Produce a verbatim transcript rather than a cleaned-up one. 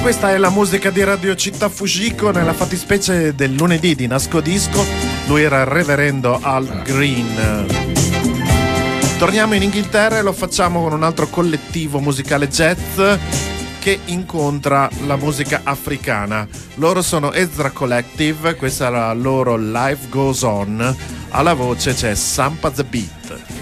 Questa è la musica di Radio Città Fujiko, nella fattispecie del lunedì di Nascodisco. Lui era il reverendo Al Green. Torniamo in Inghilterra e lo facciamo con un altro collettivo musicale jazz che incontra la musica africana. Loro sono Ezra Collective, questa è la loro Life Goes On. Alla voce c'è Sampa the Beat.